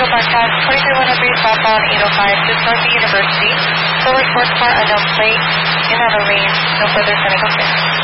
contact 2313 southbound 805 to start the university. Silver sports car, unknown plate, in auto lane, no further technical complaints.